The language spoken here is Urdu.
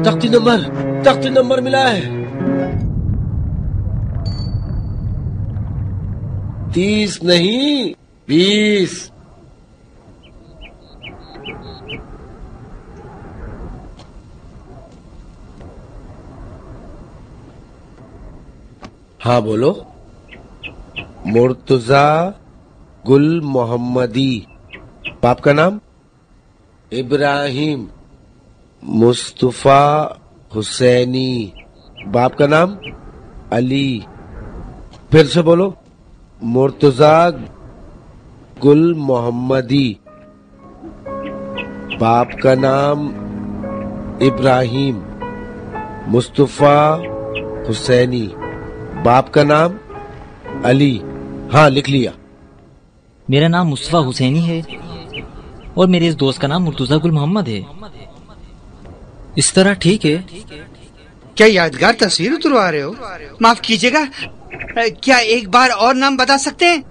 تختی نمبر ملا ہے 30 نہیں 20. ہاں بولو. مرتضی گل محمدی. باپ کا نام ابراہیم. مصطفیٰ حسینی. باپ کا نام علی. پھر سے بولو. مرتضی گل محمدی. باپ کا نام ابراہیم. مصطفیٰ حسینی. باپ کا نام علی. ہاں لکھ لیا. میرا نام مصطفیٰ حسینی ہے اور میرے اس دوست کا نام مرتضی گل محمد ہے. اس طرح ٹھیک ہے. کیا یادگار تصویر اتروا رہے ہو؟ معاف کیجیے گا، کیا ایک بار اور نام بتا سکتے ہیں؟